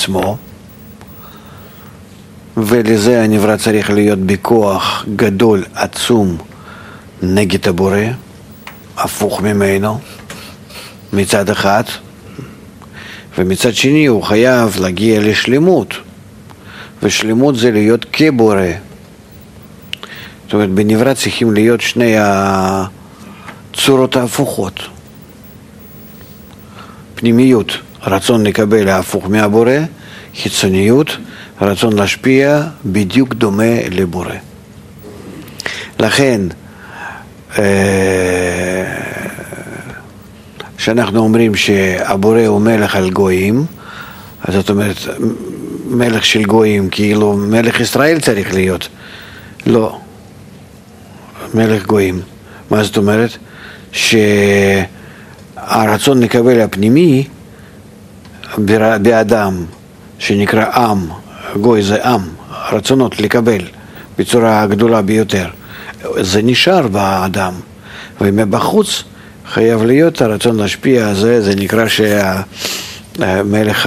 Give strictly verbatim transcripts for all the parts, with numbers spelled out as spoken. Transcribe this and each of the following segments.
עצמו, ולזה הנברא צריך להיות בכוח גדול, עצום, נגד הבורא, הפוך ממנו, מצד אחד, ומצד שני הוא חייב להגיע לשלמות, ושלמות זה להיות כבורא. זאת אומרת, בנברא צריכים להיות שני הצורות ההפוכות. פנימיות, רצון לקבל ההפוך מהבורא, חיצוניות, רצון להשפיע בדיוק דומה לבורא. לכן, כשאנחנו אומרים שהבורא הוא מלך על גויים, אז זאת אומרת, מלך של גויים, כאילו מלך ישראל צריך להיות. לא. מלך גויים. מה זאת אומרת? שהרצון לקבל הפנימי באדם, שנקרא עם, גוי זה עם, הרצונות לקבל בצורה הגדולה ביותר, זה נשאר באדם, ומבחוץ חייב להיות הרצון להשפיע, זה, זה נקרא שהמלך,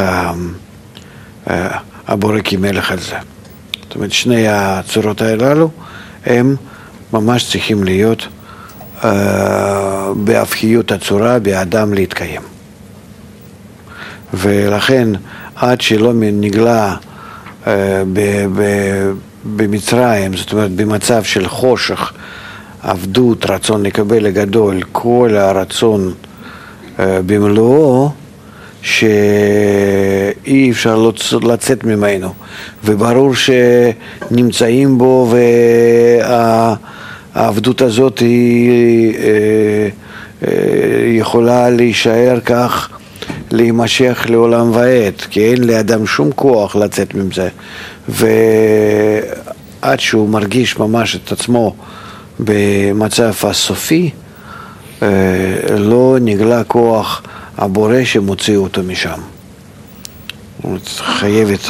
הבורא כמלך על זה. זאת אומרת, שני הצורות הללו הם ממש צריכים להיות uh, בהפכיות הצורה באדם להתקיים. ולכן עד שלא נגלה uh, ב- ב- במצרים, זאת אומרת במצב של חושך, עבדות, רצון לקבל הגדול, כל הרצון uh, במלואו, שאי אפשר לצאת ממנו, וברור שנמצאים בו, והעבדות הזאת היא יכולה להישאר כך, להימשך לעולם ועד, כי אין לאדם שום כוח לצאת מזה, ועד שהוא מרגיש ממש את עצמו במצב הסופי, לא נגלה כוח הבורא שמוציא אותו משם. חייבת,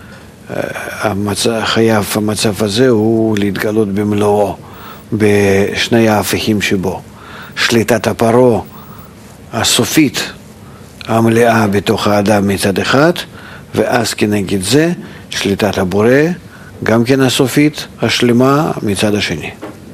המצב, חייב המצב הזה הוא להתגלות במלואו בשני ההפכים שבו. שליטת הפרעה הסופית המלאה בתוך האדם מצד אחד, ואז כנגד זה שליטת הבורא גם כן הסופית השלמה מצד השני.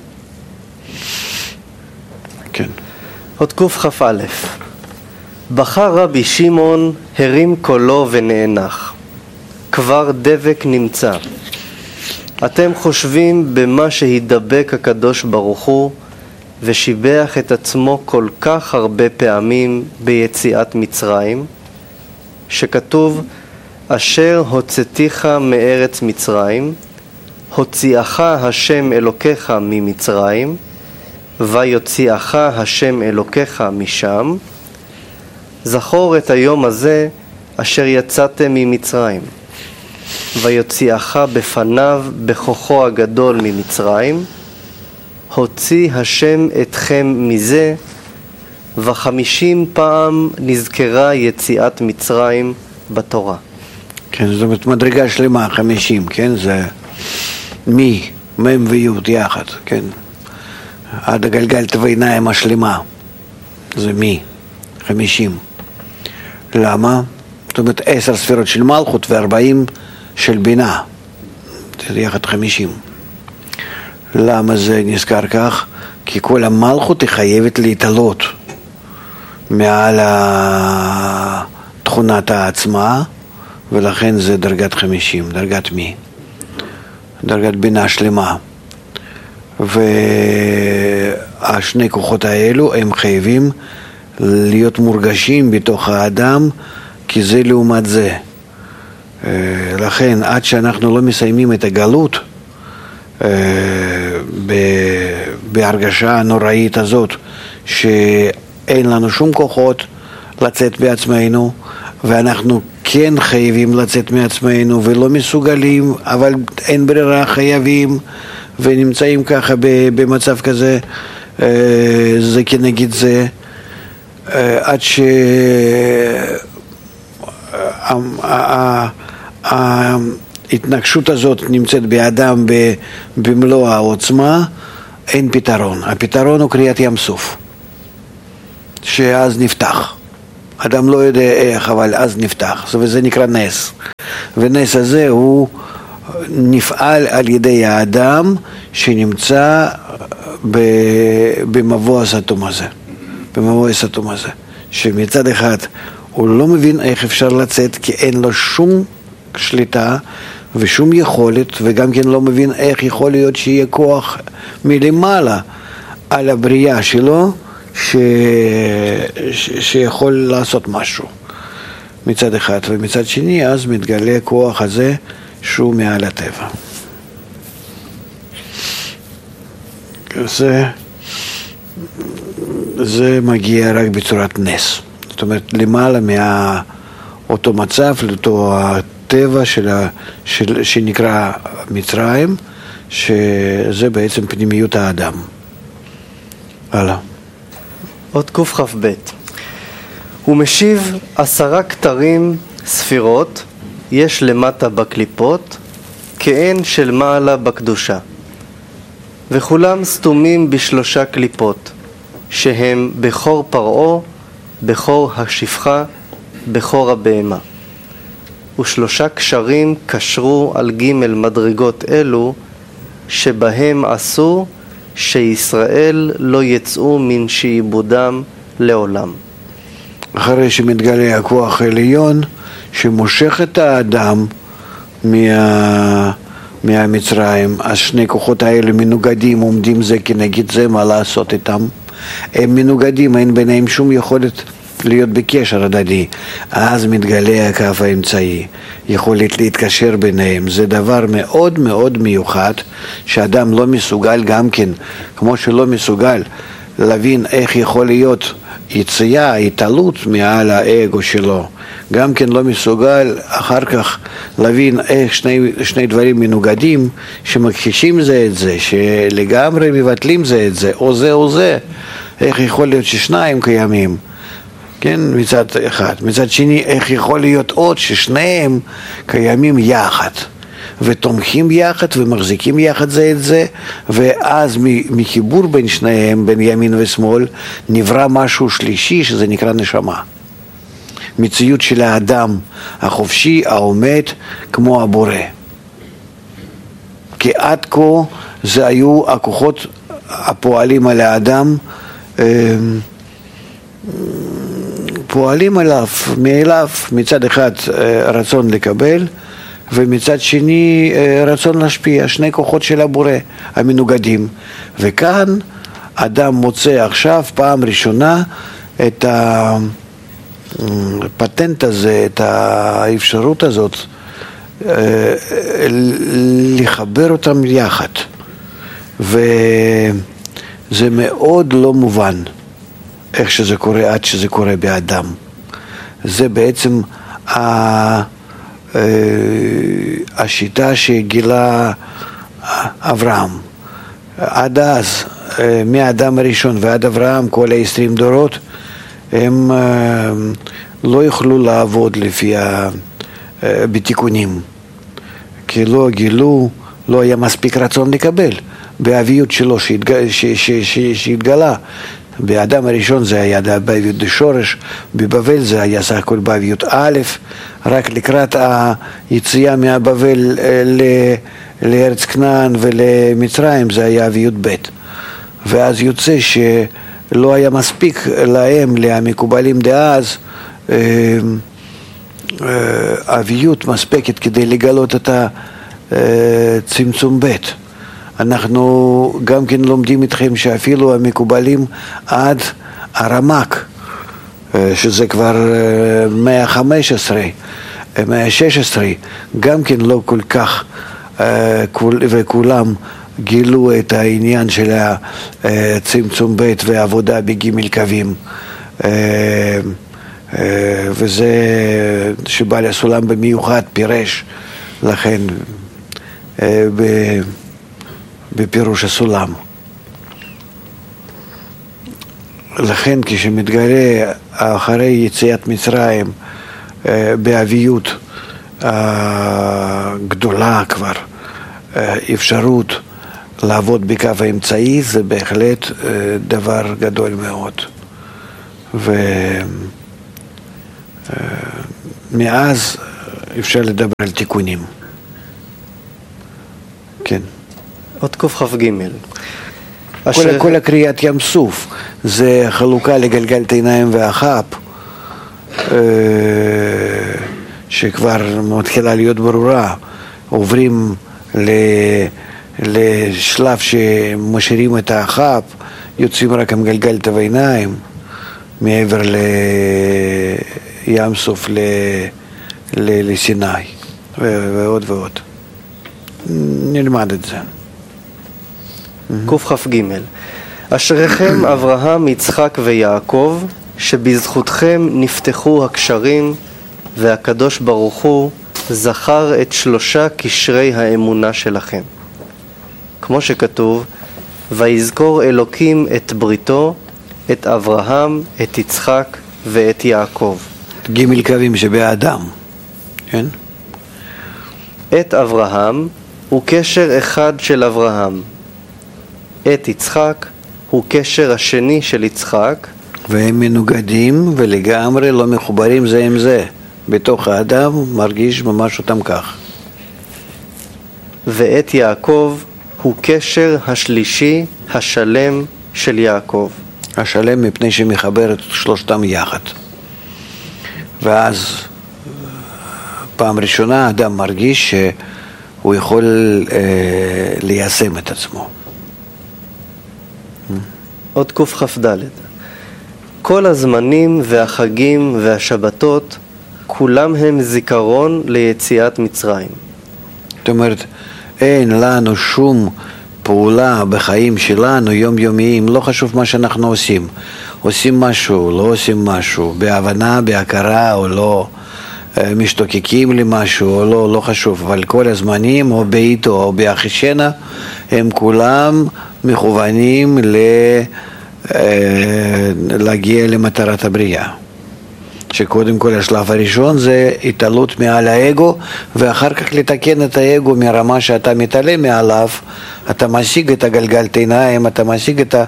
כן. עוד קוף כף א'. בחר רבי שמעון, הרים קולו ונאנח. כבר דבק נמצא. אתם חושבים במה שהידבק הקדוש ברוך הוא, ושיבח את עצמו כל כך הרבה פעמים ביציאת מצרים, שכתוב, אשר הוצאתיך מארץ מצרים, הוציאך השם אלוקיך ממצרים, ויוציאך השם אלוקיך משם, זכור את היום הזה אשר יצאתם ממצרים, ויוציאך בפניו בכוחו הגדול ממצרים, הוציא השם אתכם מזה, וחמישים פעם נזכרה יציאת מצרים בתורה. כן, זאת אומרת מדרגה שלמה, חמישים, כן, זה מי, מם ויוד יחד, כן, עד הגלגל תבעיניים השלמה, זה מי, חמישים. למה? זאת אומרת עשר ספירות של מלכות וארבעים של בינה, זה יחד חמישים. למה זה נזכר כך? כי כל המלכות היא חייבת להתעלות מעל תכונת העצמה, ולכן זה דרגת חמישים, דרגת מי? דרגת בינה שלמה. והשני כוחות האלו הם חייבים להיות מורגשים בתוך האדם, כי זה לעומת זה. לכן עד שאנחנו לא מסיימים את הגלות בהרגשה הנוראית הזאת שאין לנו שום כוחות לצאת בעצמנו, ואנחנו כן חייבים לצאת מעצמנו ולא מסוגלים, אבל אין ברירה, חייבים, ונמצאים ככה במצב כזה, זה כנגד זה, עד שההתנגשות הזאת נמצאת באדם במלוא העוצמה, אין פתרון. הפתרון הוא קריאת ים סוף, שאז נפתח. אדם לא יודע איך, אבל אז נפתח, וזה נקרא נס. ונס הזה הוא נפעל על ידי האדם שנמצא במבוא הסתום הזה, במבוא הסתום הזה, שמצד אחד הוא לא מבין איך אפשר לצאת, כי אין לו שום שליטה ושום יכולת, וגם כן לא מבין איך יכול להיות שיהיה כוח מלמעלה על הבריאה שלו ש... ש... שיכול לעשות משהו מצד אחד, ומצד שני אז מתגלה כוח הזה שהוא מעל הטבע. זה, זה מגיע רק בצורת נס, זאת אומרת למעלה מאותו מצב, לאותו הטבע של ה... של... שנקרא מצרים, שזה בעצם פנימיות האדם. הלאה. עוד קכ"ב. הוא משיב עשרה כתרים ספירות יש למטה בקליפות כעין של מעלה בקדושה, וכולם סתומים בשלושה קליפות שהם בכור פרעה, בכור השפחה, בכור הבהמה. ושלושה קשרים קשרו על ג' מדרגות אלו שבהם עשו שישראל לא יצאו מן שעבודם לעולם. אחרי שמתגלה הכוח העליון שמושך את האדם מה... מהמצרים, אז שני כוחות האלה מנוגדים, עומדים זה כנגד זה, מה לעשות איתם? הם מנוגדים, אין ביניהם שום יכולת להיות בקשר הדדי. אז מתגלה הקו האמצעי, יכולת להתקשר ביניהם. זה דבר מאוד מאוד מיוחד, שאדם לא מסוגל גם כן, כמו שלא מסוגל להבין איך יכול להיות יציאה, התעלות מעל האגו שלו, גם כן לא מסוגל אחר כך להבין איך שני, שני דברים מנוגדים שמכחישים זה את זה, שלגמרי מבטלים זה את זה, או זה או זה. איך יכול להיות ששניים קיימים? כן, מצד אחד. מצד שני, איך יכול להיות עוד ששניהם קיימים יחד ותומכים יחד ומחזיקים יחד זה את זה, ואז מחיבור בין שניהם, בין ימין ושמאל, נברא משהו שלישי שזה נקרא נשמה. מציאות של האדם החופשי העומד כמו הבורא. כי עד כה זה היו הכוחות הפועלים על האדם, פועלים עליו, מאליו, מצד אחד רצון לקבל, ומצד שני רצון להשפיע, שני כוחות של הבורא המנוגדים. וכאן אדם מוצא עכשיו פעם ראשונה את הפטנט הזה, את האפשרות הזאת, לחבר אותם יחד. וזה מאוד לא מובן איך שזה קורה עד שזה קורה באדם. זה בעצם השיטה שגילה אברהם. עד אז, מהאדם הראשון ועד אברהם, כל ה-עשרים דורות, הם לא יוכלו לעבוד לפי בתיקונים, כי לא גילו, לא היה מספיק רצון לקבל באביות שלו שהתגלה, שהתגלה. באדם הראשון זה היה באביות דשורש, בבבל זה היה סך הכל באביות א', רק לקראת היציאה מהבבל לארץ כנען ולמצרים זה היה אביות ב'. ואז יוצא שלא היה מספיק להם, למקובלים דאז, אביות מספקת כדי לגלות את הצמצום ב'. אנחנו גם כן לומדים איתכם שאפילו המקובלים עד הרמק, שזה כבר מאה וחמש עשרה, מאה ושש עשרה, גם כן לא כל כך, וכולם גילו את העניין של הצמצום ב' ועבודה בגימל קווים, וזה שבעל הסולם במיוחד פירש לכן ב... בפירוש הסולם. לכן כשמתגלה אחרי יציאת מצרים באביות גדולה כבר אפשרות לעבוד בקו האמצעי, זה בהחלט דבר גדול מאוד. מאז אפשר לדבר על תיקונים. כן. עוד קכ"ג. כל, אשר... כל הקריאת ים סוף זה חלוקה לגלגלת עיניים והחאפ, שכבר מתחילה להיות ברורה. עוברים לשלב שמשאירים את החאפ, יוצאים רק עם גלגלת העיניים, מעבר לים סוף לסיני, ועוד ועוד. נלמד את זה. קכ"ג. אשריכם אברהם, יצחק ויעקב, שבזכותכם נפתחו הקשרים, והקדוש ברוך הוא זכר את שלושה קשרי האמונה שלכם. כמו שכתוב, ויזכור אלוקים את בריתו, את אברהם, את יצחק ואת יעקב. ג' קווים שבאדם, כן? את אברהם הוא קשר אחד של אברהם. את יצחק הוא קשר השני של יצחק. והם מנוגדים ולגמרי לא מחוברים זה עם זה. בתוך האדם מרגיש ממש אותם כך. ואת יעקב הוא קשר השלישי השלם של יעקב. השלם מפני שמחבר את שלושתם יחד. ואז פעם ראשונה האדם מרגיש שהוא יכול אה, ליישם את עצמו. עוד קכ"ד. כל הזמנים והחגים והשבתות כולם הם זיכרון ליציאת מצרים. זאת אומרת, אין לנו שום פעולה בחיים שלנו יומיומיים, לא חשוב מה שאנחנו עושים. עושים משהו, לא עושים משהו, בהבנה, בהכרה או לא, משתוקקים למשהו או לא, לא חשוב. אבל כל הזמנים, או בעיתו או באחישנה, הם כולם מכוונים ל... להגיע למטרת הבריאה. שקודם כל השלב הראשון זה התעלות מעל האגו, ואחר כך לתקן את האגו מרמה שאתה מתעלה מעליו, אתה משיג את הגלגלת עיניים, אתה משיג את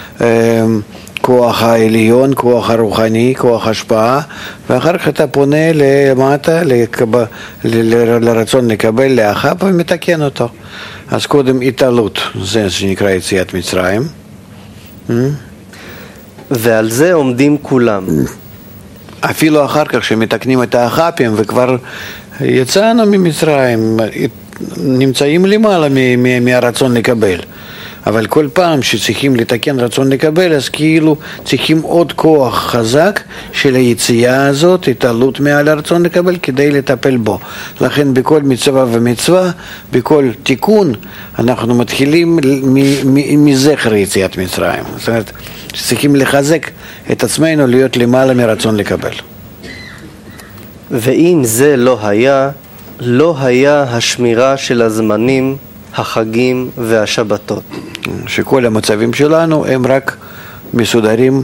הכוח העליון, כוח הרוחני, כוח השפעה, ואחר כך אתה פונה למטה לקב... לרצון לקבל לאחר ומתקן אותו. אז קודם התעלות, זה שנקרא יציאת מצרים. ועל זה עומדים כולם. אפילו אחר כך שמתקנים את האחפים וכבר יצאנו ממצרים, נמצאים למעלה מהרצון לקבל. אבל כל פעם שצריכים לתקן רצון לקבל, אז כאילו צריכים עוד כוח חזק של היציאה הזאת, התעלות מעל הרצון לקבל, כדי לטפל בו. לכן בכל מצווה ומצווה, בכל תיקון, אנחנו מתחילים מזכר יציאת מצרים. זאת אומרת, צריכים לחזק את עצמנו להיות למעלה מרצון לקבל. ואם זה לא היה, לא היה השמירה של הזמנים, החגים והשבתות. שכל המצבים שלנו הם רק מסודרים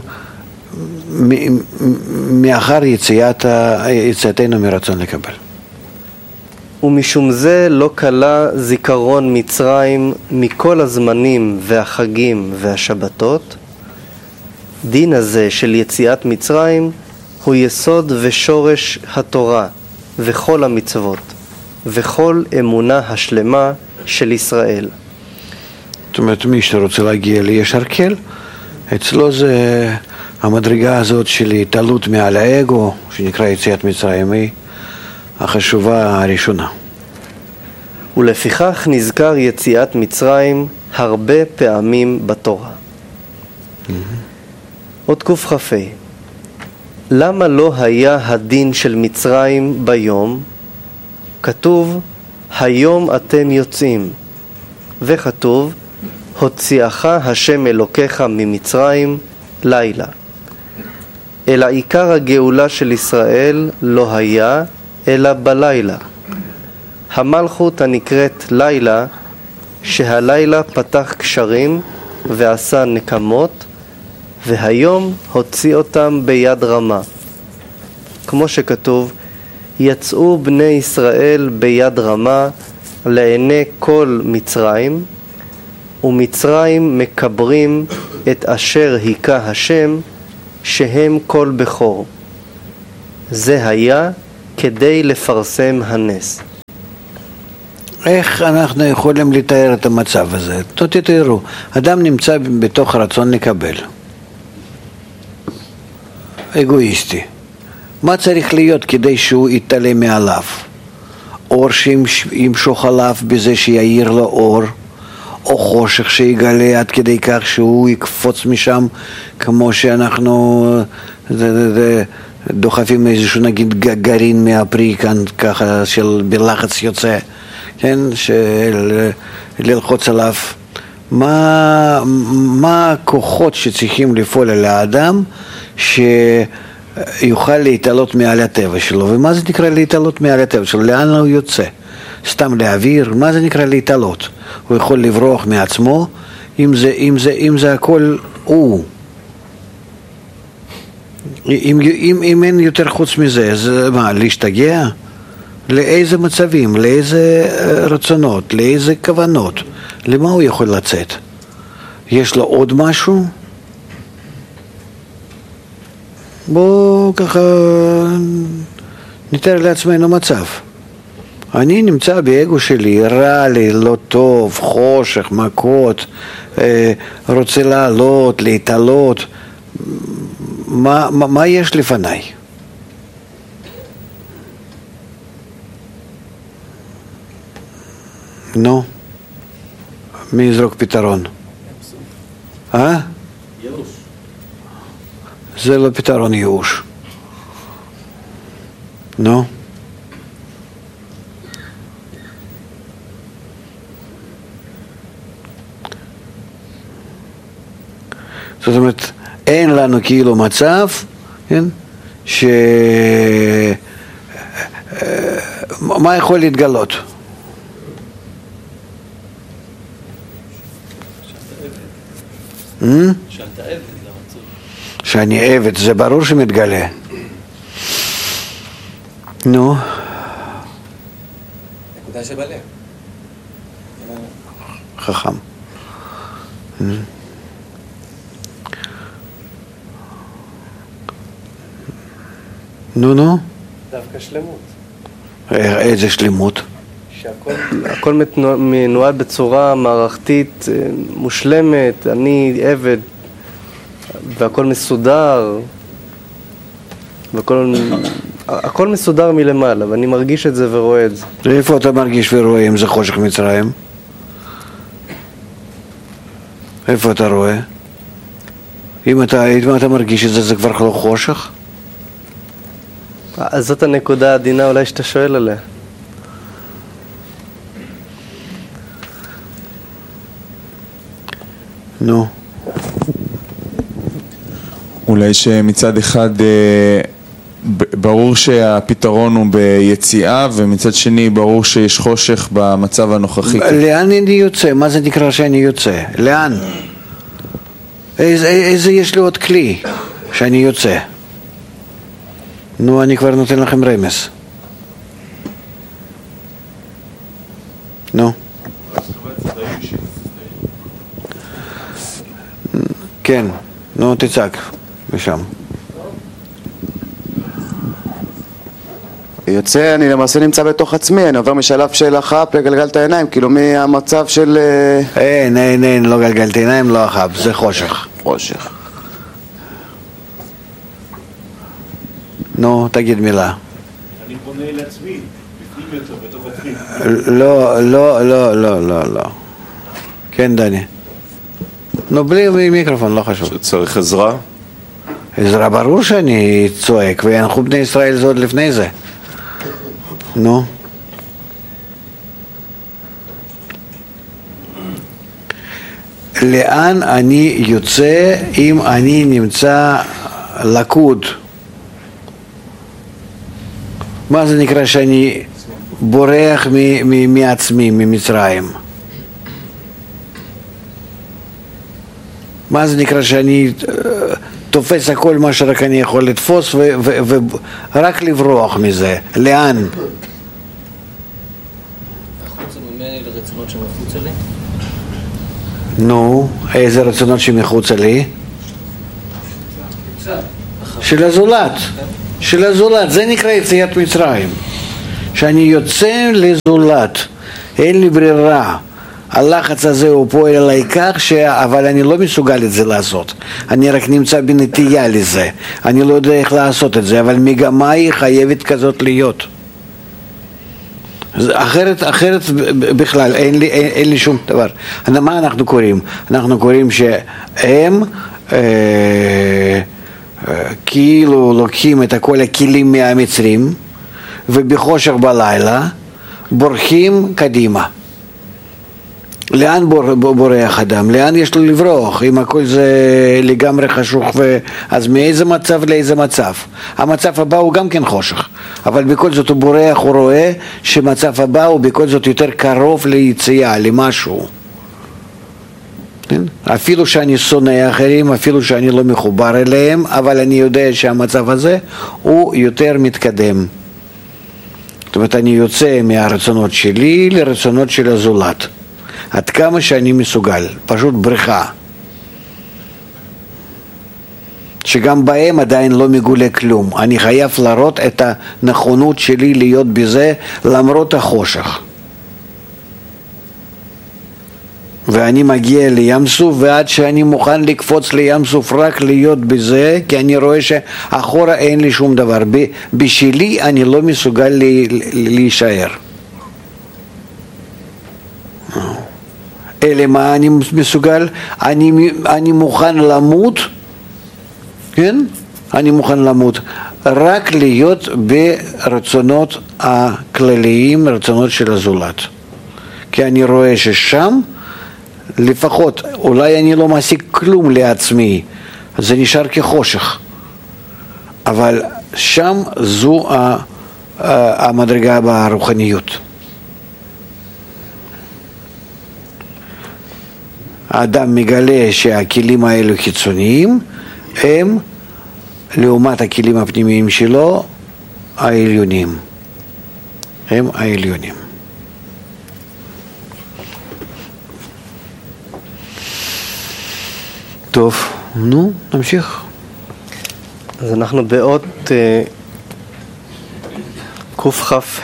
מאחר יציאת, יציאתנו מרצון לקבל. ומשום זה לא קלה זיכרון מצרים מכל הזמנים והחגים והשבתות. דין הזה של יציאת מצרים הוא יסוד ושורש התורה וכל המצוות וכל אמונה השלמה של ישראל. זאת אומרת, מי שרוצה להגיע לישר כל, אצלו זה המדרגה הזאת של התעלות מעל האגו, שנקרא יציאת מצרים, היא החשובה הראשונה. ולפיכך נזכר יציאת מצרים הרבה פעמים בתורה. Mm-hmm. עוד קכ"ה. למה לא היה הדין של מצרים ביום? כתוב, היום אתם יוצאים, וכתוב, הוציאך השם אלוקיך ממצרים לילה. אלא עיקר הגאולה של ישראל לא היה, אלא בלילה. המלכות הנקראת לילה, שהלילה פתח קשרים ועשה נקמות, והיום הוציא אותם ביד רמה. כמו שכתוב, יצאו בני ישראל ביד רמה לעיני כל מצרים, ומצרים מקברים את אשר היכה השם, שהם כל בכור. זה היה כדי לפרסם הנס. איך אנחנו יכולים לתאר את המצב הזה? תתארו, אדם נמצא בתוך רצון לקבל. אגואיסטי. מה צריך להיות כדי שהוא יתעלה מעליו? אור שימשוך עליו בזה שיעיר לו אור, או חושך שיגלה עד כדי כך שהוא יקפוץ משם, כמו שאנחנו זה, זה, דוחפים איזשהו נגיד גרעין מהפרי כאן ככה של בלחץ יוצא, כן, של ללחוץ עליו. מה, מה הכוחות שצריכים לפעול על האדם שיוכל להתעלות מעל הטבע שלו? ומה זה נקרא להתעלות מעל הטבע שלו? לאן הוא יוצא? סתם להעביר? מה זה נקרא להתעלות? הוא יכול לברוח מעצמו, אם זה, אם זה, אם זה הכל הוא. אם, אם, אם אין יותר חוץ מזה, אז מה, להשתגע? לאיזה מצבים, לאיזה רצונות, לאיזה כוונות, למה הוא יכול לצאת? יש לו עוד משהו? בואו ככה נתאר לעצמנו מצב. אני נמצא באגו שלי, רע לי, לא טוב, חושך, מכות, רוצה לעלות, להתעלות. מה, מה, מה יש לפניי? נו, מי יזרוק פתרון? אה? ייאוש. זה לא פתרון ייאוש. נו. זאת אומרת, אין לנו כאילו מצב, כן? ש... מה יכול להתגלות? שאתה עבד לרצון. שאני עבד, זה ברור שמתגלה. נו. נקודה שבלב. חכם. נו נו. דווקא שלמות. איזה שלמות? שהכל מנוהל בצורה מערכתית מושלמת, אני עבד והכל מסודר והכל הכל מסודר מלמעלה, ואני מרגיש את זה ורואה את זה. איפה אתה מרגיש ורואה אם זה חושך מצרים? איפה אתה רואה? אם אתה, אם אתה מרגיש את זה, זה כבר לא חושך? אז זאת הנקודה העדינה אולי שאתה שואל עליה. נו. אולי שמצד אחד ברור שהפתרון הוא ביציאה, ומצד שני ברור שיש חושך במצב הנוכחי. לאן אני יוצא? מה זה נקרא שאני יוצא? לאן? איזה, איזה יש לי עוד כלי שאני יוצא? נו, אני כבר נותן לכם רמז. נו. כן, נו תצעק משם. יוצא, אני למעשה נמצא בתוך עצמי, אני עובר משלב של החאפ לגלגל את העיניים, כאילו מהמצב של... אין, אין, אין, לא גלגל את העיניים, לא החאפ, זה חושך. חושך. נו, תגיד מילה. אני פונה לעצמי, בפנים יותר, בתוך עצמי. לא, לא, לא, לא, לא, לא. כן, דני. נו, בלי מיקרופון, לא חשוב. שצריך עזרה? עזרה ברור שאני צועק, ואנחנו בני ישראל זה עוד לפני זה. נו. לאן אני יוצא אם אני נמצא לקוד? מה זה נקרא שאני בורח מעצמי, ממצרים? מה זה נקרא שאני תופס הכל מה שרק אני יכול לתפוס ורק לברוח מזה? לאן? החוצה ממני לרצונות שמחוץ לי? נו, איזה רצונות שמחוץ לי? של הזולת. של הזולת, זה נקרא יציאת מצרים. שאני יוצא לזולת, אין לי ברירה, הלחץ הזה הוא פועל עליי כך, ש... אבל אני לא מסוגל את זה לעשות, אני רק נמצא בנטייה לזה, אני לא יודע איך לעשות את זה, אבל מגמה היא חייבת כזאת להיות. אחרת, אחרת בכלל אין לי, אין, אין לי שום דבר. מה אנחנו קוראים? אנחנו קוראים שהם אה, אה, כאילו לוקחים את כל הכלים מהמצרים ובחושך בלילה בורחים קדימה. לאן בור, בורח אדם? לאן יש לו לברוח? אם הכל זה לגמרי חשוך, ו... אז מאיזה מצב לאיזה מצב? המצב הבא הוא גם כן חושך, אבל בכל זאת הוא בורח, הוא רואה שמצב הבא הוא בכל זאת יותר קרוב ליציאה, למשהו. אפילו שאני שונא אחרים, אפילו שאני לא מחובר אליהם, אבל אני יודע שהמצב הזה הוא יותר מתקדם. זאת אומרת, אני יוצא מהרצונות שלי לרצונות של הזולת. עד כמה שאני מסוגל, פשוט בריחה. שגם בהם עדיין לא מגולה כלום. אני חייב להראות את הנכונות שלי להיות בזה למרות החושך. ואני מגיע לים סוף, ועד שאני מוכן לקפוץ לים סוף רק להיות בזה, כי אני רואה שאחורה אין לי שום דבר. בשלי אני לא מסוגל להישאר. אלא מה אני מסוגל? אני, אני מוכן למות, כן? אני מוכן למות, רק להיות ברצונות הכלליים, רצונות של הזולת. כי אני רואה ששם, לפחות, אולי אני לא משיג כלום לעצמי, זה נשאר כחושך. אבל שם זו המדרגה ברוחניות. האדם מגלה שהכלים האלו חיצוניים הם לעומת הכלים הפנימיים שלו העליונים, הם העליונים. טוב, נו, נמשיך. אז אנחנו באות uh, קכ"ה,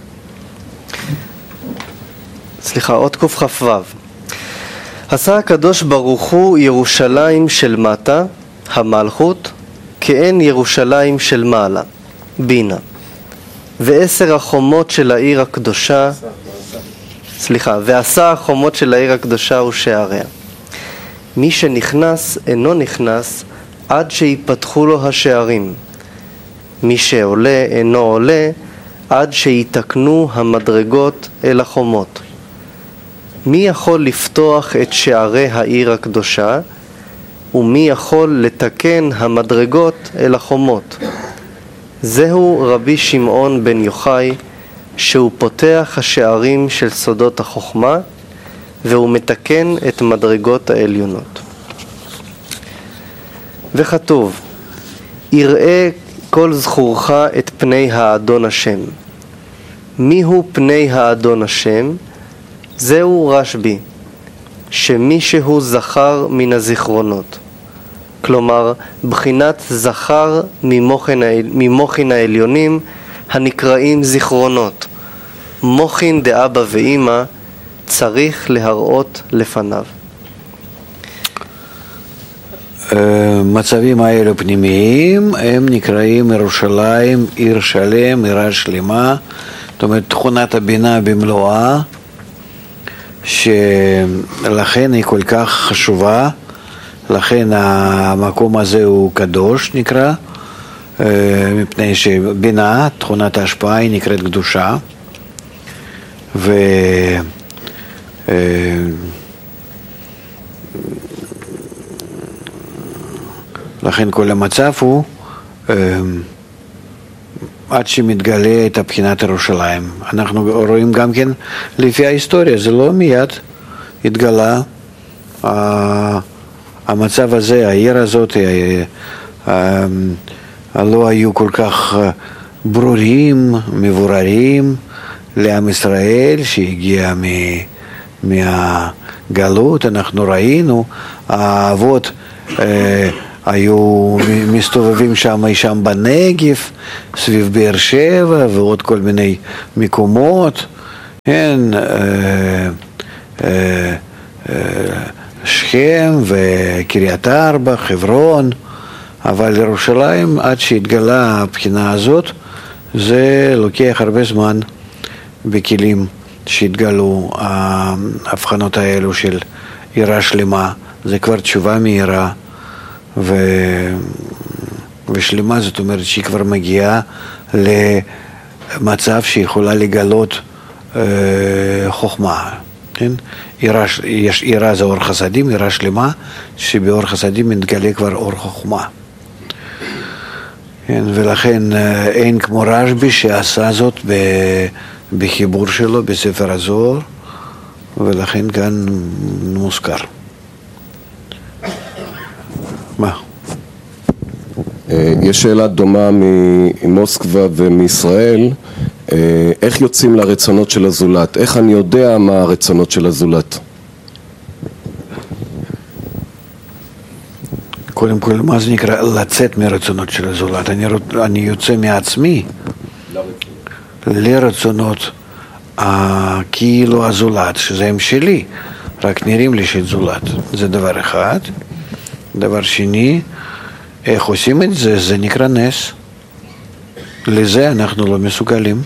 סליחה, אות קכ"ו. עשה הקדוש ברוך הוא ירושלים של מטה, המלכות, כאין ירושלים של מעלה, בינה. ועשר החומות של העיר הקדושה, סליחה, ועשה החומות של העיר הקדושה ושעריה. מי שנכנס אינו נכנס עד שיפתחו לו השערים. מי שעולה אינו עולה עד שיתקנו המדרגות אל החומות. מי יכול לפתוח את שערי העיר הקדושה, ומי יכול לתקן המדרגות אל החומות? זהו רבי שמעון בן יוחאי, שהוא פותח השערים של סודות החוכמה, והוא מתקן את מדרגות העליונות. וכתוב, יראה כל זכורך את פני האדון השם. מיהו פני האדון השם? זהו רשב"י, שמישהו זכר מן הזיכרונות, כלומר בחינת זכר ממוחין, ממוחין העליונים הנקראים זיכרונות. מוחין דאבא ואמא צריך להראות לפניו. מצבים האלו פנימיים הם נקראים ירושלים, עיר שלם, עירה שלמה, זאת אומרת תכונת הבינה במלואה, שלכן היא כל כך חשובה, לכן המקום הזה הוא קדוש נקרא, מפני שבינה, תכונת ההשפעה, היא נקראת קדושה, ו לכן כל המצב הוא עד שמתגלה את הבחינת ירושלים. אנחנו רואים גם כן לפי ההיסטוריה, זה לא מיד התגלה המצב הזה, העיר הזאת לא היו כל כך ברורים, מבוררים לעם ישראל שהגיע מהגלות. אנחנו ראינו האבות היו מסתובבים שם, שם בנגב, סביב באר שבע ועוד כל מיני מקומות, כן, אה, אה, אה, שכם וקריית ארבע, חברון, אבל ירושלים, עד שהתגלה הבחינה הזאת, זה לוקח הרבה זמן בכלים שהתגלו ההבחנות האלו של עירה שלמה, זה כבר תשובה מהירה, ו... ושלמה זאת אומרת שהיא כבר מגיעה למצב שיכולה לגלות אה, חוכמה, כן? עירה, יש עירה זה אור חסדים, עירה שלמה, שבאור חסדים מתגלה כבר אור חוכמה. כן, ולכן אה, אין כמו רשב"י שעשה זאת ב... בחיבור שלו בספר הזוהר, ולכן כאן מוזכר. מה? יש שאלה דומה ממוסקבה ומישראל, איך יוצאים לרצונות של הזולת? איך אני יודע מה הרצונות של הזולת? קודם כל, מה זה נקרא לצאת מרצונות של הזולת? אני, אני יוצא מעצמי לרצונות כאילו הזולת, שזה הם שלי, רק נראים לי שזולת. זה דבר אחד. דבר שני, איך עושים את זה? זה נקרא נס. לזה אנחנו לא מסוגלים.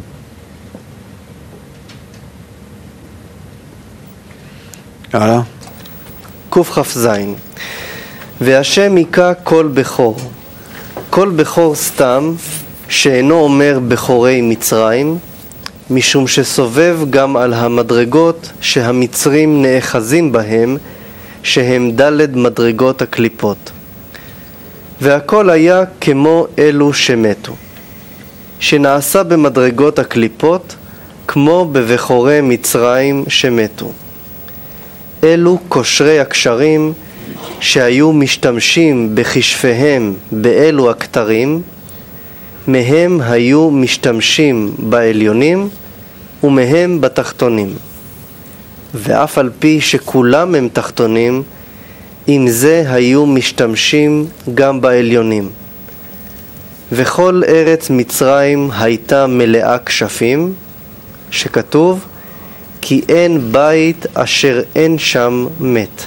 הלאה. קכ"ז והשם היכה כל בכור, כל בכור סתם שאינו אומר בכורי מצרים, משום שסובב גם על המדרגות שהמצרים נאחזים בהם, שהם דלת מדרגות הקליפות. והכל היה כמו אלו שמתו, שנעשה במדרגות הקליפות כמו בבכורי מצרים שמתו. אלו קושרי הקשרים שהיו משתמשים בכשפיהם באלו הכתרים, מהם היו משתמשים בעליונים ומהם בתחתונים. ואף על פי שכולם הם תחתונים, עם זה היו משתמשים גם בעליונים. וכל ארץ מצרים הייתה מלאה כשפים, שכתוב, כי אין בית אשר אין שם מת.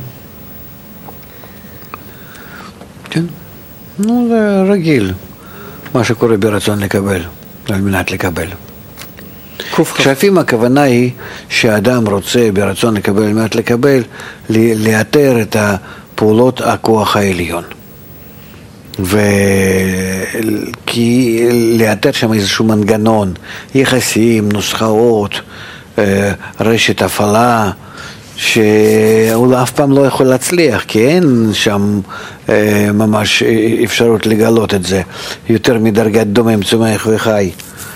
כן, נו זה רגיל, מה שקורה ברצון לקבל, על מנת לקבל. כשפים הכוונה היא שהאדם רוצה ברצון לקבל על מנת לקבל, לאתר את הפעולות הכוח העליון. וכי לאתר שם איזשהו מנגנון, יחסים, נוסחאות, רשת הפעלה, שהוא אף פעם לא יכול להצליח, כי אין שם ממש אפשרות לגלות את זה, יותר מדרגת דומם, צומח וחי.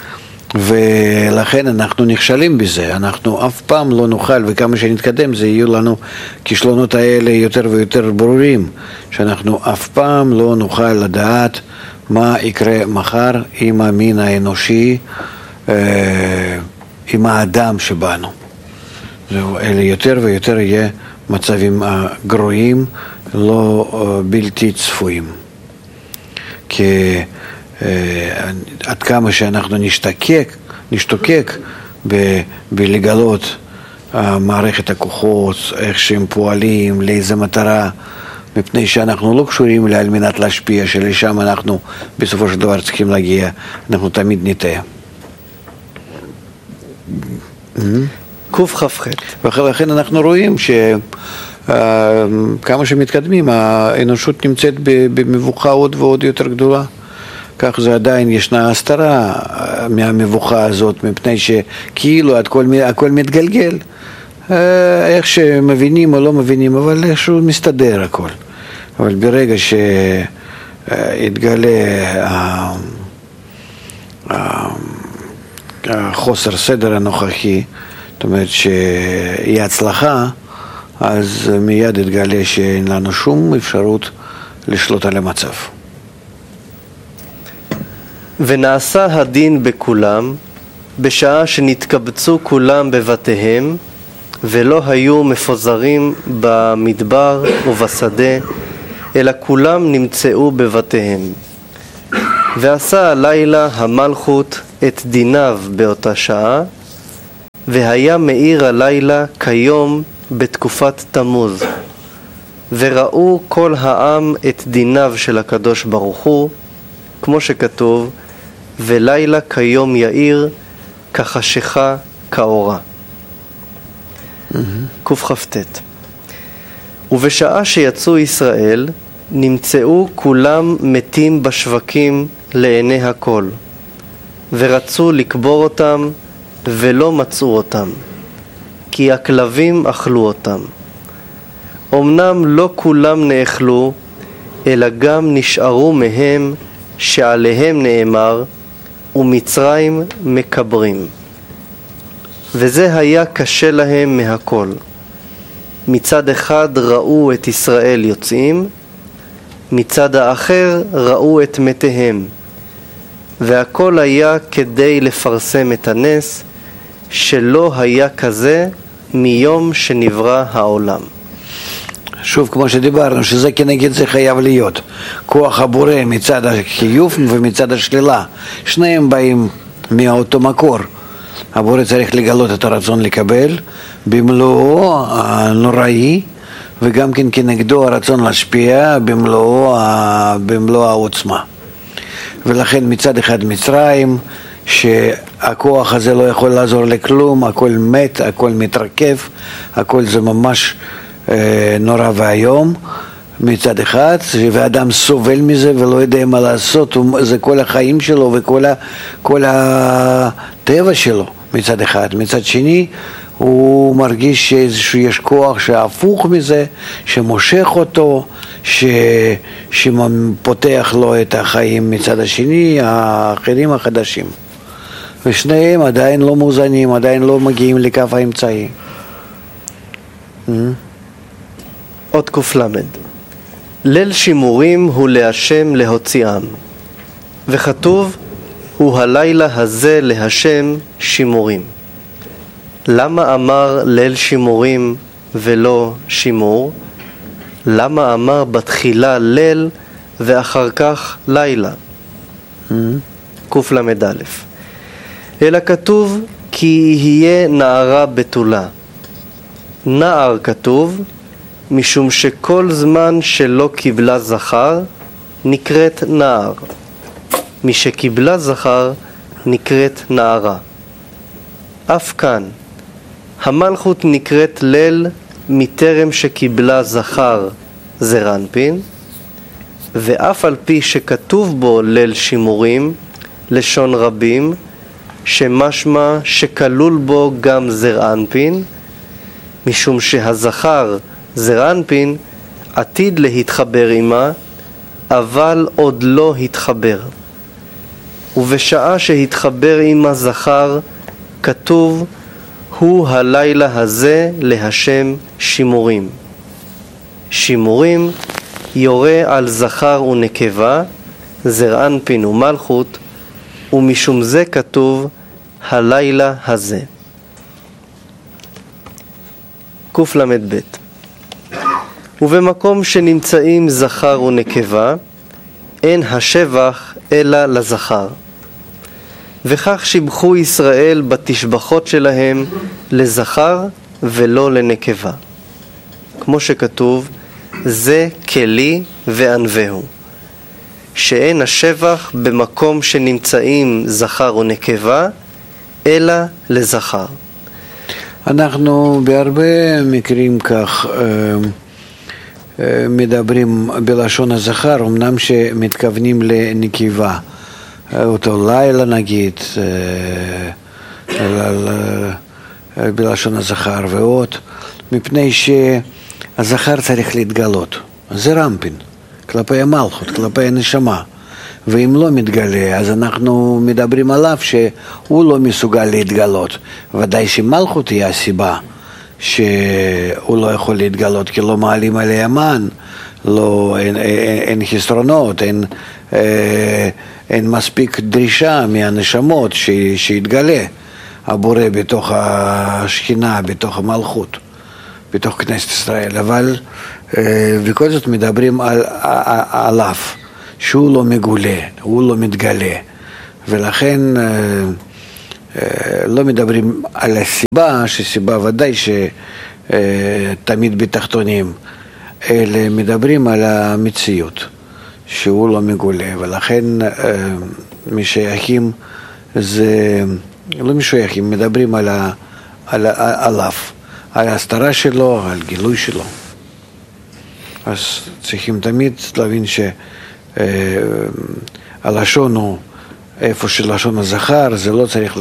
ולכן אנחנו נכשלים בזה, אנחנו אף פעם לא נוכל, וכמה שנתקדם זה יהיו לנו כישלונות האלה יותר ויותר ברורים, שאנחנו אף פעם לא נוכל לדעת מה יקרה מחר עם המין האנושי, עם האדם שבנו. זהו, אלה יותר ויותר יהיה מצבים גרועים, לא בלתי צפויים. כי עד כמה שאנחנו נשתקק, נשתוקק ב- בלגלות מערכת הכוחות, איך שהם פועלים, לאיזה מטרה, מפני שאנחנו לא קשורים לה על מנת להשפיע, שלשם אנחנו בסופו של דבר צריכים להגיע, אנחנו תמיד נטעה. קכ"ח. ולכן אנחנו רואים שכמה שמתקדמים, האנושות נמצאת במבוכה עוד ועוד יותר גדולה. כך זה עדיין ישנה הסתרה מהמבוכה הזאת, מפני שכאילו הכל, הכל מתגלגל, איך שמבינים או לא מבינים, אבל איכשהו מסתדר הכל. אבל ברגע שהתגלה החוסר סדר הנוכחי, זאת אומרת שהיא הצלחה, אז מיד התגלה שאין לנו שום אפשרות לשלוט על המצב. ונעשה הדין בכולם, בשעה שנתקבצו כולם בבתיהם, ולא היו מפוזרים במדבר ובשדה, אלא כולם נמצאו בבתיהם. ועשה הלילה המלכות את דיניו באותה שעה, והיה מאיר הלילה כיום בתקופת תמוז. וראו כל העם את דיניו של הקדוש ברוך הוא, כמו שכתוב, ולילה כיום יאיר, כחשיכה כאורה. קכ"ט. ובשעה שיצאו ישראל, נמצאו כולם מתים בשווקים לעיני הכל, ורצו לקבור אותם, ולא מצאו אותם, כי הכלבים אכלו אותם. אמנם לא כולם נאכלו, אלא גם נשארו מהם שעליהם נאמר, ומצרים מקברים. וזה היה קשה להם מהכל. מצד אחד ראו את ישראל יוצאים, מצד האחר ראו את מתיהם. והכל היה כדי לפרסם את הנס, שלא היה כזה מיום שנברא העולם. שוב, כמו שדיברנו, שזה כנגד זה חייב להיות. כוח הבורא מצד החיוב ומצד השלילה. שניהם באים מאותו מקור. הבורא צריך לגלות את הרצון לקבל במלואו הנוראי, וגם כן כנגדו הרצון להשפיע במלואו, במלוא העוצמה. ולכן מצד אחד מצרים, שהכוח הזה לא יכול לעזור לכלום, הכל מת, הכל מתרכב, הכל זה ממש אה, נורא והיום מצד אחד, ואדם סובל מזה ולא יודע מה לעשות, זה כל החיים שלו וכל ה, כל הטבע שלו מצד אחד. מצד שני, הוא מרגיש שיש כוח שהפוך מזה, שמושך אותו, ש... שפותח לו את החיים מצד השני, האחרים החדשים. ושניהם עדיין לא מאוזנים, עדיין לא מגיעים לקו האמצעי. עוד קל"ד. ליל שימורים הוא להשם להוציאם, וכתוב הוא הלילה הזה להשם שימורים. למה אמר ליל שימורים ולא שימור? למה אמר בתחילה ליל ואחר כך לילה? קל"א. אלא כתוב כי יהיה נערה בתולה. נער כתוב משום שכל זמן שלא קיבלה זכר נקראת נער, מי שקיבלה זכר נקראת נערה. אף כאן המלכות נקראת ליל מטרם שקיבלה זכר זרנפין, ואף על פי שכתוב בו ליל שימורים לשון רבים, שמשמע שכלול בו גם זרענפין, משום שהזכר זרענפין עתיד להתחבר עמה, אבל עוד לא התחבר. ובשעה שהתחבר עם הזכר, כתוב הוא הלילה הזה להשם שימורים. שימורים יורה על זכר ונקבה, זרענפין ומלכות, ומשום זה כתוב הלילה הזה. קל"ב. ובמקום שנמצאים זכר ונקבה, אין השבח אלא לזכר. וכך שיבחו ישראל בתשבחות שלהם לזכר ולא לנקבה. כמו שכתוב, זה כלי וענווהו. שאין השבח במקום שנמצאים זכר ונקבה, אלא לזכר. אנחנו בהרבה מקרים כך מדברים בלשון הזכר, אמנם שמתכוונים לנקבה. אותו לילה נגיד, בלשון הזכר ועוד, מפני שהזכר צריך להתגלות. זה רמפין, כלפי המלכות, כלפי הנשמה. ואם לא מתגלה, אז אנחנו מדברים עליו שהוא לא מסוגל להתגלות. ודאי שמלכות היא הסיבה שהוא לא יכול להתגלות, כי לא מעלים עליה המן, לא, אין, אין, אין חסרונות, אין, אין מספיק דרישה מהנשמות ש, שיתגלה הבורא בתוך השכינה, בתוך המלכות, בתוך כנסת ישראל. אבל וכל זאת מדברים על, עליו, שהוא לא מגולה, הוא לא מתגלה, ולכן לא מדברים על הסיבה, שסיבה ודאי שתמיד בתחתונים, אלא מדברים על המציאות, שהוא לא מגולה, ולכן משייכים, זה לא משייכים, מדברים על, על, עליו, על ההסתרה שלו, על גילוי שלו. אז צריכים תמיד להבין שהלשון הוא איפה שלשון הזכר, זה לא צריך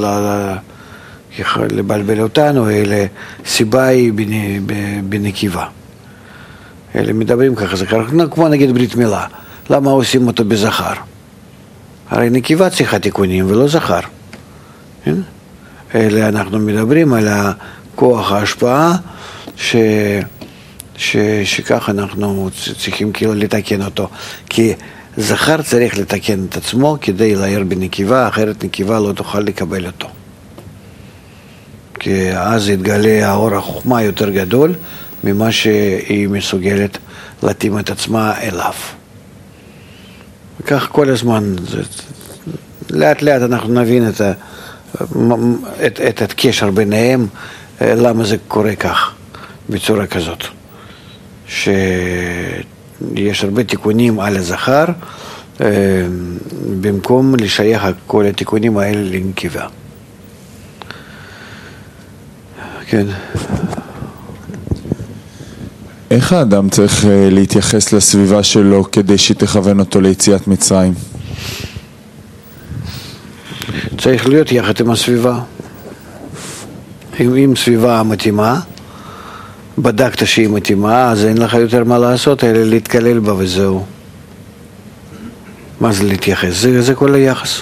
לבלבל אותנו, אלא סיבה היא בנקיבה. אלה מדברים ככה, זה כמו נגיד ברית מילה, למה עושים אותו בזכר? הרי נקיבה צריכה תיקונים ולא זכר. אלה אנחנו מדברים על כוח ההשפעה ש... ש... שכך אנחנו צריכים כאילו לתקן אותו, כי זכר צריך לתקן את עצמו כדי להעיר בנקיבה, אחרת נקיבה לא תוכל לקבל אותו, כי אז יתגלה האור החוכמה יותר גדול ממה שהיא מסוגלת להתאים את עצמה אליו. וכך כל הזמן, זה... לאט לאט אנחנו נבין את, ה... את, את הקשר ביניהם, למה זה קורה כך, בצורה כזאת. שיש הרבה תיקונים על הזכר, במקום לשייך כל התיקונים האלה לנקיבה. כן. איך האדם צריך להתייחס לסביבה שלו כדי שתכוון אותו ליציאת מצרים? צריך להיות יחד עם הסביבה. אם סביבה מתאימה, בדקת שהיא מתאימה, אז אין לך יותר מה לעשות, אלא להתקלל בה וזהו. מה זה להתייחס? זה, זה כל היחס.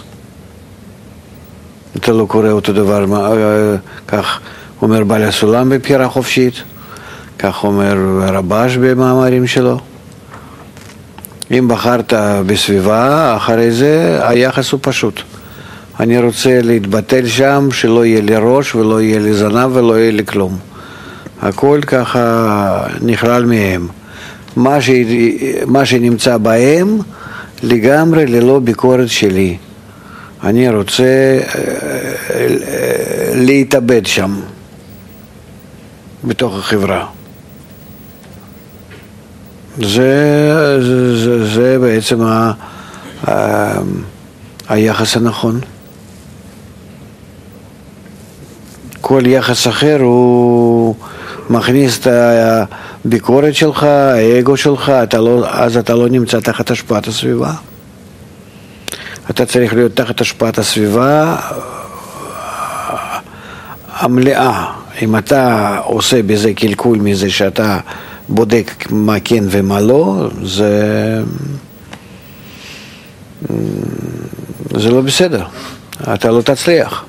אתה לא קורא אותו דבר, כך אומר בעל הסולם בבחירה חופשית, כך אומר רבש במאמרים שלו. אם בחרת בסביבה, אחרי זה היחס הוא פשוט. אני רוצה להתבטל שם, שלא יהיה לי ראש ולא יהיה לי זנב ולא יהיה לי כלום. הכל ככה נכלל מהם. מה, ש... מה שנמצא בהם לגמרי ללא ביקורת שלי. אני רוצה להתאבד שם, בתוך החברה. זה, זה, זה בעצם ה... ה... היחס הנכון. כל יחס אחר הוא מכניס את הביקורת שלך, האגו שלך, אתה לא, אז אתה לא נמצא תחת השפעת הסביבה. אתה צריך להיות תחת השפעת הסביבה המלאה. אם אתה עושה בזה קלקול מזה שאתה בודק מה כן ומה לא, זה, זה לא בסדר. אתה לא תצליח.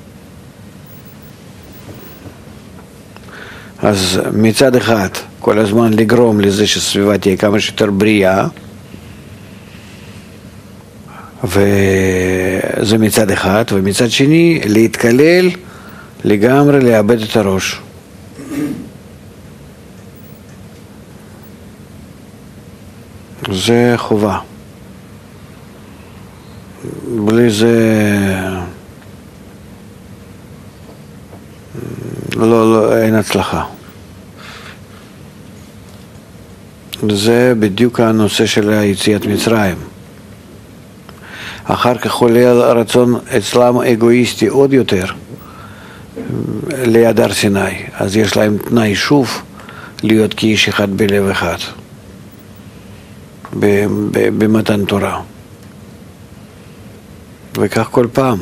אז מצד אחד, כל הזמן לגרום לזה שסביבה תהיה כמה שיותר בריאה, וזה מצד אחד, ומצד שני, להתקלל לגמרי, לאבד את הראש. זה חובה. בלי זה לא, לא, אין הצלחה. זה בדיוק הנושא של יציאת מצרים. אחר כך עולה הרצון אצלם אגואיסטי עוד יותר ליד הר סיני. אז יש להם תנאי שוב להיות כאיש אחד בלב אחד במתן תורה. וכך כל פעם.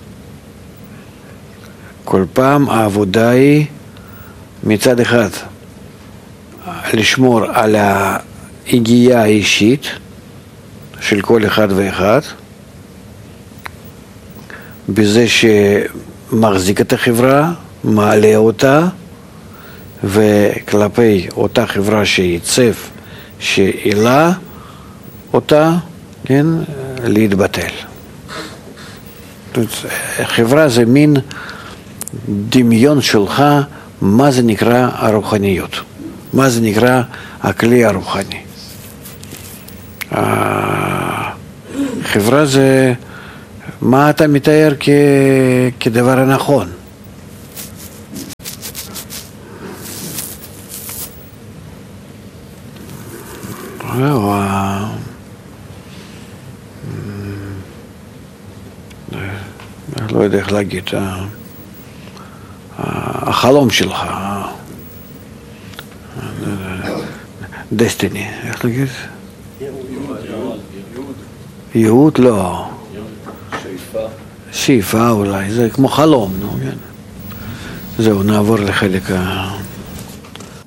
כל פעם העבודה היא מצד אחד לשמור על ההגיעה האישית של כל אחד ואחד, בזה שמחזיק את החברה, מעלה אותה, וכלפי אותה חברה שייצב, שאילה אותה, כן, להתבטל. חברה זה מין דמיון שלך, מה זה נקרא הרוחניות, מה זה נקרא הכלי הרוחני. החברה זה מה אתה מתאר כ... כדבר הנכון. לא, לא יודע איך להגיד, החלום שלך, דסטיני, איך להגיד? ייעוד לא. שאיפה. שאיפה אולי, זה כמו חלום, נו, כן. זהו, נעבור לחלק ה...